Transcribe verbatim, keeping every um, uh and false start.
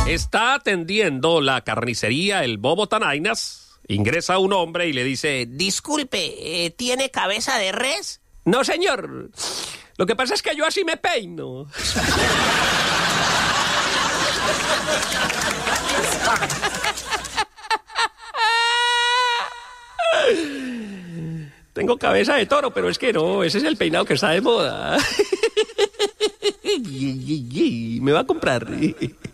Está atendiendo la carnicería el Bobo Tanainas. Ingresa un hombre y le dice: disculpe, eh, ¿tiene cabeza de res? No, señor. Lo que pasa es que yo así me peino. Tengo cabeza de toro, pero es que no, ese es el peinado que está de moda. Me va a comprar.